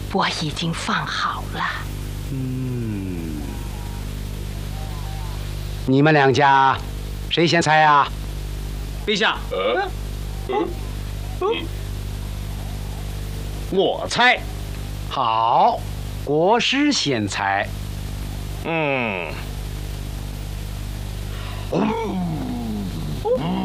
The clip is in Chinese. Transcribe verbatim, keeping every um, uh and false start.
我已经放好了。 嗯，你们两家谁先猜啊？ 陛下， 呃，嗯， 我猜。 好，国师先猜。 嗯。嗯